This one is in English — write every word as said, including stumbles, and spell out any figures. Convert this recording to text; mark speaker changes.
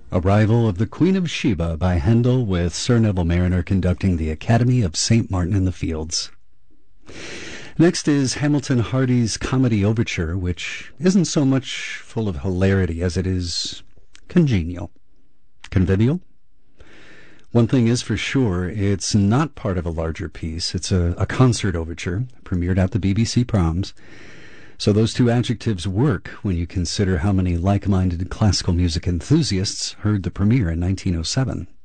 Speaker 1: Arrival of the Queen of Sheba by Handel, with Sir Neville Mariner conducting the Academy of Saint Martin in the Fields. Next is Hamilton Hardy's Comedy Overture, which isn't so much full of hilarity as it is congenial. Convivial? One thing is for sure, it's not part of a larger piece. It's a, a concert overture, premiered at the B B C Proms. So those two adjectives work when you consider how many like-minded classical music enthusiasts heard the premiere in nineteen oh seven.